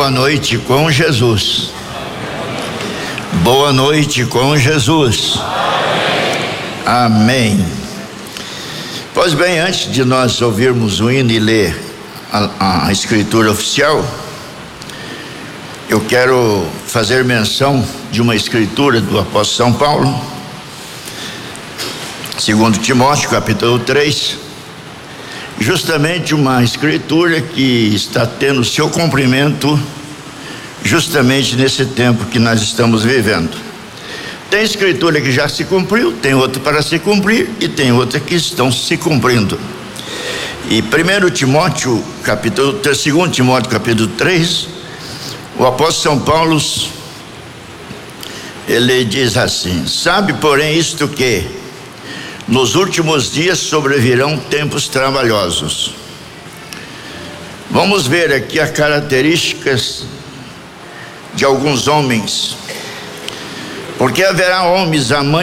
Boa noite com Jesus. Boa noite com Jesus. Amém. Pois bem, antes de nós ouvirmos o hino e ler a escritura oficial, eu quero fazer menção de uma escritura do apóstolo São Paulo, 2 Timóteo capítulo 3, justamente uma escritura que está tendo seu cumprimento justamente nesse tempo que nós estamos vivendo. Tem escritura que já se cumpriu, tem outra para se cumprir e tem outra que estão se cumprindo. E 2 Timóteo capítulo 3, o apóstolo São Paulo, ele diz assim: sabe, porém, isto que nos últimos dias sobrevirão tempos trabalhosos. Vamos ver aqui as características de alguns homens. Porque haverá homens amantes